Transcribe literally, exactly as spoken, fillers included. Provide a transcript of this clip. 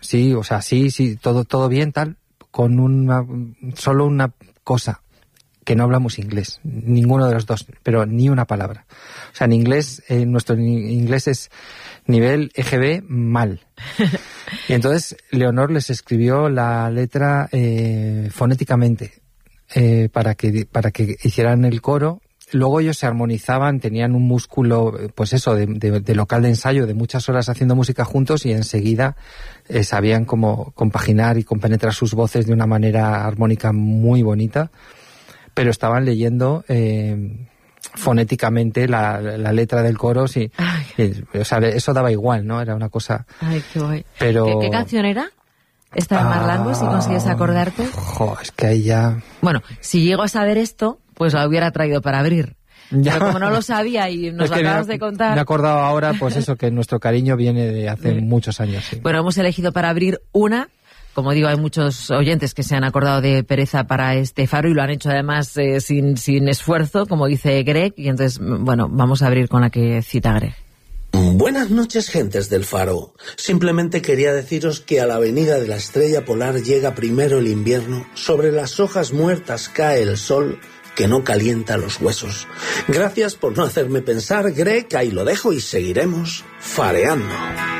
sí, o sea, sí, sí, todo, todo bien, tal, con una, solo una cosa, que no hablamos inglés, ninguno de los dos, pero ni una palabra. O sea, en inglés, eh, nuestro inglés es nivel E G B mal. Y entonces Leonor les escribió la letra eh, fonéticamente eh, para que para que hicieran el coro. Luego ellos se armonizaban, tenían un músculo, pues eso, de, de, de local de ensayo, de muchas horas haciendo música juntos, y enseguida eh, sabían cómo compaginar y compenetrar sus voces de una manera armónica muy bonita. Pero estaban leyendo eh, fonéticamente la, la letra del coro, sí. Y, o sea, eso daba igual, ¿no? Era una cosa... Ay, qué guay. Pero... ¿Qué, qué canción era? ¿Esta de Marlango, ah, si consigues acordarte? Jo, es que ahí ya... Bueno, si llego a saber esto, pues la hubiera traído para abrir. Ya. Pero como no lo sabía y nos lo acabas me, de contar... Me he acordado ahora, pues eso, que nuestro cariño viene de hace sí. muchos años. Sí. Bueno, hemos elegido para abrir una... Como digo, hay muchos oyentes que se han acordado de Pereza para este faro y lo han hecho además eh, sin, sin esfuerzo, como dice Greg, y entonces, bueno, vamos a abrir con la que cita Greg. Buenas noches, gentes del faro. Simplemente quería deciros que a la avenida de la Estrella Polar llega primero el invierno, sobre las hojas muertas cae el sol que no calienta los huesos. Gracias por no hacerme pensar, Greg, ahí lo dejo y seguiremos fareando.